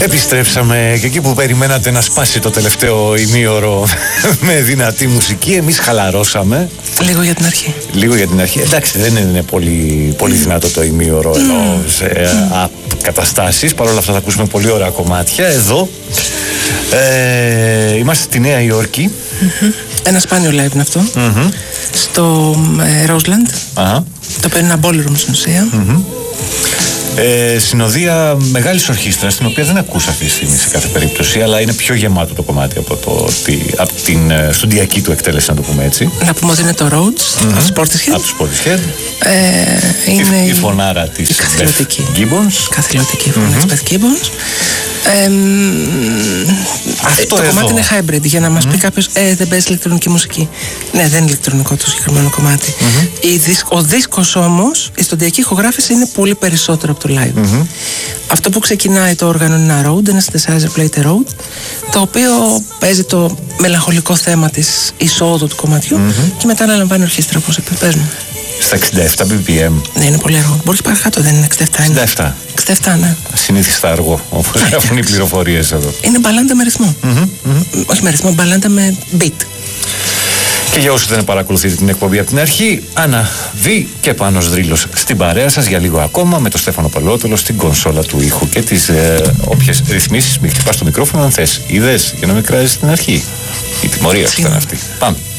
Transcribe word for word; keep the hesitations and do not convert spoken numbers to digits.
Επιστρέψαμε και εκεί που περιμένατε να σπάσει το τελευταίο ημίωρο με δυνατή μουσική, εμείς χαλαρώσαμε. Λίγο για την αρχή. Λίγο για την αρχή. Εντάξει, δεν είναι πολύ, πολύ δυνατό το ημίωρο mm. ενώ σε mm. καταστάσεις. Παρ' όλα αυτά θα ακούσουμε πολύ ωραία κομμάτια. Εδώ ε, είμαστε στη Νέα Υόρκη. Mm-hmm. Ένα σπάνιο live είναι αυτό. Mm-hmm. Στο ε, Roseland. Uh-huh. Το οποίο είναι ένα ballroom στην ουσία. Mm-hmm. Ε, συνοδεία μεγάλης ορχήστρας, την οποία δεν ακούσα αυτή τη στιγμή σε κάθε περίπτωση, αλλά είναι πιο γεμάτο το κομμάτι από, το, τη, από την ε, στοντιακή του εκτέλεση, να το πούμε έτσι. Να πούμε ότι είναι το Rhodes, mm-hmm. από τους Portishead. Από τους Portishead. Ε, είναι η, η φωνάρα της καθηλωτική. Beth Gibbons. Καθηλωτική φωνάρα mm-hmm. της Beth Gibbons. Ε, Αυτό το εδώ. Κομμάτι είναι hybrid, για να μας mm-hmm. πει κάποιος ε, δεν παίζει ηλεκτρονική μουσική. Ναι, δεν είναι ηλεκτρονικό το συγκεκριμένο κομμάτι. Mm-hmm. Η δίσκ, ο δίσκος όμως, η στοντιακή ηχογράφηση είναι πολύ περισσότερο από το live. Mm-hmm. Αυτό που ξεκινάει το όργανο είναι ένα Rhodes, ένα synthesizer plate Rhodes, το οποίο παίζει το μελαγχολικό θέμα της εισόδου του κομματιού mm-hmm. και μετά αναλαμβάνει ορχήστρα, όπως είπε. Πες μου. Στα εξήντα επτά μπι πι εμ. Ναι, είναι πολύ αργό. Μπορείς παρακάτω, δεν είναι εξήντα επτά. εξήντα επτά. εξήντα επτά, ναι. Συνήθιστα αργό, όπως γράφουν οι πληροφορίες εδώ. Είναι μπαλάντα με ρυθμό. Mm-hmm, mm-hmm. Όχι με ρυθμό, μπαλάντα με beat. Και για όσους δεν παρακολουθείτε την εκπομπή από την αρχή, Άννα Β και Πάνος Δρύλος στην παρέα σας για λίγο ακόμα, με τον Στέφανο Παλαιότολο στην κονσόλα του ήχου και τις ε, όποιες ρυθμίσεις. Μην χτυπάς το μικρόφωνο αν θες. Είδες, για να μην κράζεις στην αρχή. Η τιμωρία σου ήταν αυτή. Πάμε.